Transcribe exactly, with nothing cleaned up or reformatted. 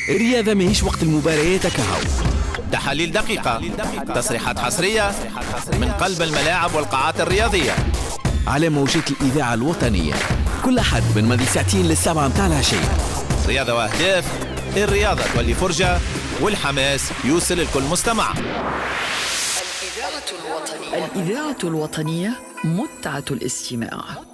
الرياضة ماهيش وقت المباريات كهو. تحاليل دقيقة، تصريحات حصرية من قلب الملاعب والقاعات الرياضية على موجات الإذاعة الوطنية كل أحد من ماضي ساعتين للسبعة متاع العشية. رياضة وأهداف، الرياضة تولي فرجة والحماس يوصل لكل مستمع. الإذاعة الوطنية الإذاعة الوطنية متعة الاستماع.